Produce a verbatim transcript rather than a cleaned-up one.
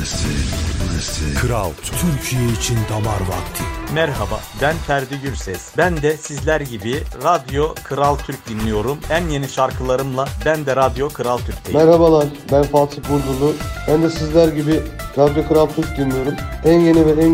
Burası, burası Kral Türkiye için damar vakti. Merhaba, ben Ferdi Gürses. Ben de sizler gibi Radyo Kral Türk dinliyorum. En yeni şarkılarımla ben de Radyo Kral Türk'teyim. Merhabalar, ben Fatih Burdulu. Ben de sizler gibi Radyo Kral Türk dinliyorum. En yeni ve en